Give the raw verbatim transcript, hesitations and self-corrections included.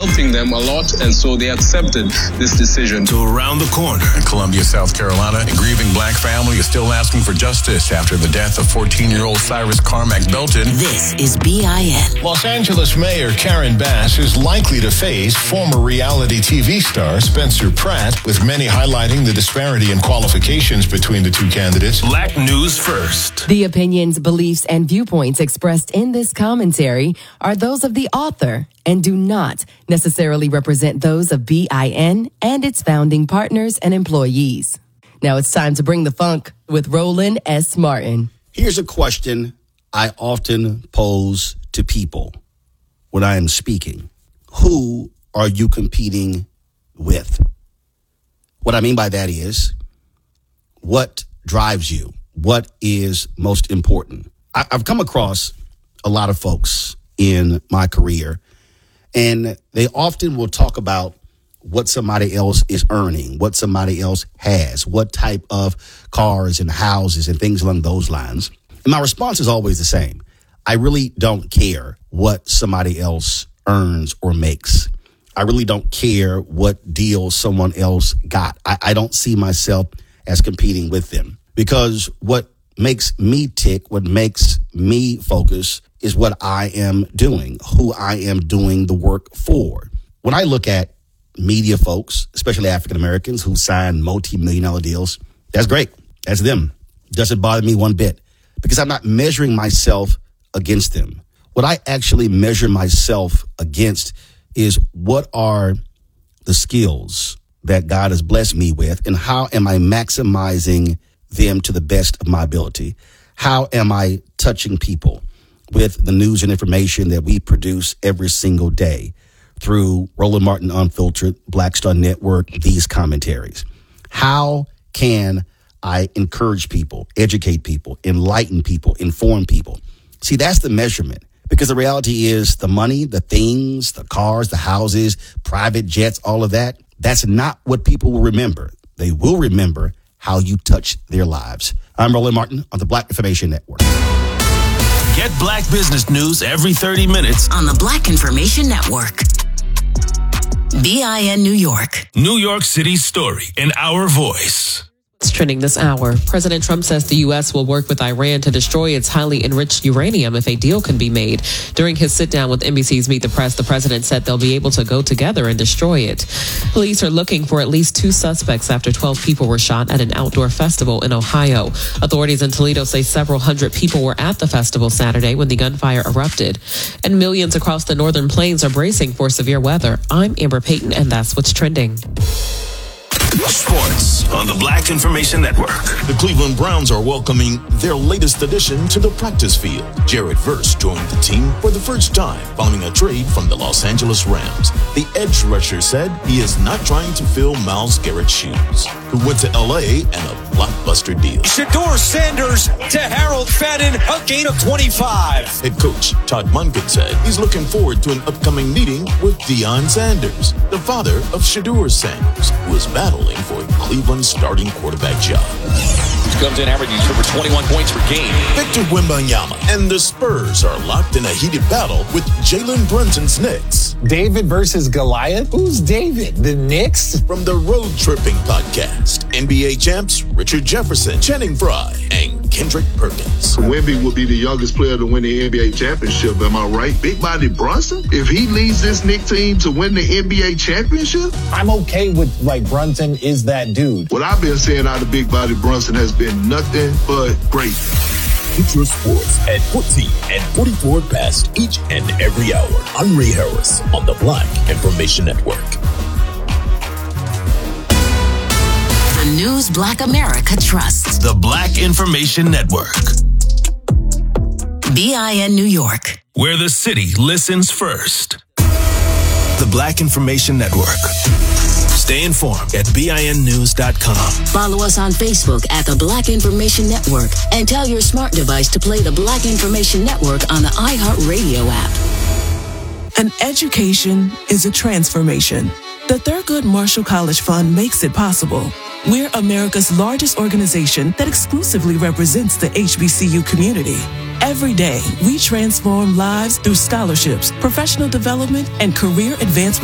helping them a lot, and so they accepted this decision. To around the corner in Columbia, South Carolina, a grieving black family is still asking for justice after the death of fourteen-year-old Cyrus Carmack Belton. This is B I N. Los Angeles Mayor Karen Bass is likely to face former reality T V star Spencer Pratt, with many highlighting the disparity in qualifications between the two candidates. Black News First. The opinions, beliefs, and viewpoints expressed in this commentary are those of the author and do not necessarily represent those of B I N and its founding partners and employees. Now it's time to bring the funk with Roland S. Martin. Here's a question I often pose to people when I am speaking. Who are you competing with? What I mean by that is, what drives you? What is most important? I, I've come across a lot of folks in my career, and they often will talk about what somebody else is earning, what somebody else has, what type of cars and houses and things along those lines. And my response is always the same. I really don't care what somebody else earns or makes. I really don't care what deal someone else got. I, I don't see myself as competing with them, because what makes me tick, what makes me focus is what I am doing, who I am doing the work for. When I look at media folks, especially African Americans who sign multi-million dollar deals, that's great. That's them. Doesn't bother me one bit, because I'm not measuring myself against them. What I actually measure myself against is, what are the skills that God has blessed me with, and how am I maximizing them to the best of my ability? How am I touching people with the news and information that we produce every single day through Roland Martin Unfiltered, Black Star Network, these commentaries? How can I encourage people, educate people, enlighten people, inform people? See, that's the measurement, because the reality is the money, the things, the cars, the houses, private jets, all of that, that's not what people will remember. They will remember how you touch their lives. I'm Roland Martin on the Black Information Network. Get Black business news every thirty minutes on the Black Information Network. B I N New York. New York City's story in our voice. It's trending this hour. President Trump says the U S will work with Iran to destroy its highly enriched uranium if a deal can be made. During his sit-down with N B C's Meet the Press, the president said they'll be able to go together and destroy it. Police are looking for at least two suspects after twelve people were shot at an outdoor festival in Ohio. Authorities in Toledo say several hundred people were at the festival Saturday when the gunfire erupted. And millions across the northern plains are bracing for severe weather. I'm Amber Payton, and that's what's trending. Sports on the Black Information Network. The Cleveland Browns are welcoming their latest addition to the practice field. Jared Verse joined the team for the first time following a trade from the Los Angeles Rams. The edge rusher said he is not trying to fill Myles Garrett's shoes, who went to L A and a blockbuster deal. Shedeur Sanders to Harold Fadden, a gain of twenty-five. Head coach Todd Monken said he's looking forward to an upcoming meeting with Deion Sanders, the father of Shedeur Sanders, who is battling for a Cleveland starting quarterback job. He comes in averaging over twenty-one points per game. Victor Wembanyama and the Spurs are locked in a heated battle with Jalen Brunson's Knicks. David versus Goliath? Who's David? The Knicks? From the Road Tripping Podcast, N B A champs Richard Jefferson, Channing Frye, and Kendrick Perkins. Wemby will be the youngest player to win the N B A championship, am I right? Big Body Brunson? If he leads this Knicks team to win the N B A championship? I'm okay with, like, Brunson is that dude. What I've been saying out of Big Body Brunson has been nothing but great. Get your sports at fourteen and forty-four past each and every hour. I'm Ray Harris on the Black Information Network. The news Black America trusts. The Black Information Network. B I N New York. Where the city listens first. The Black Information Network. Stay informed at B I N news dot com. Follow us on Facebook at the Black Information Network and tell your smart device to play the Black Information Network on the iHeartRadio app. An education is a transformation. The Thurgood Marshall College Fund makes it possible. We're America's largest organization that exclusively represents the H B C U community. Every day, we transform lives through scholarships, professional development, and career advancement